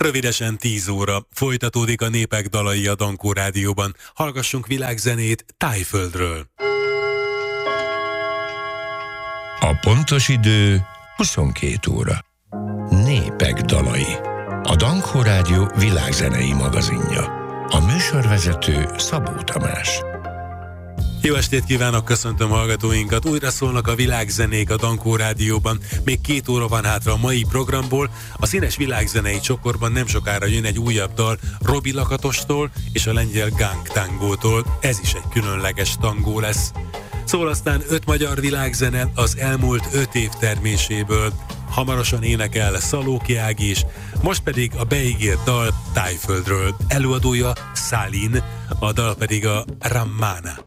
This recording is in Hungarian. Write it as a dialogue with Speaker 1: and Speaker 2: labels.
Speaker 1: Rövidesen 10 óra. Folytatódik a Népek dalai a Dankó Rádióban. Hallgassunk világzenét Tájföldről.
Speaker 2: A pontos idő 22 óra. Népek dalai. A Dankó Rádió világzenei magazinja. A műsorvezető Szabó Tamás.
Speaker 1: Jó estét kívánok, köszöntöm hallgatóinkat. Újra szólnak a világzenék a Dankó Rádióban. Még 2 óra van hátra a mai programból. A színes világzenei csokorban nem sokára jön egy újabb dal Robi Lakatostól és a lengyel Gang Tangótól. Ez is egy különleges tangó lesz. Szól aztán 5 magyar világzene az elmúlt 5 év terméséből. Hamarosan énekel Szalóki Ági is, most pedig a beígért dal Tájföldről. Előadója Szálin, a dal pedig a Rammana.